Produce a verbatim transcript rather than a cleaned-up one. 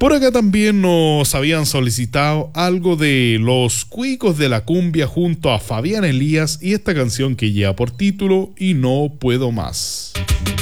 Por acá también nos habían solicitado algo de Los Cuicos de la Cumbia junto a Fabián Elías y esta canción que lleva por título Y no puedo más.